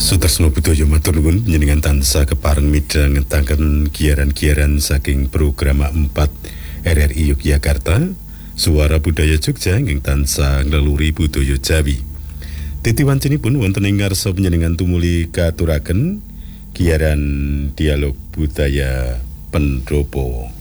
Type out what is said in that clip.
Sutresno budaya matur nuwun panjenengan tansah kepareng midhang ngetaken giaran-giaran saking program 4 RRI Yogyakarta, Suara Budaya Jogja ingkang tansah ngleluri budaya Jawi. Titiwancinipun wonten ing ngarsa panjenengan tumuli katuraken giaran dialog budaya Pendopo.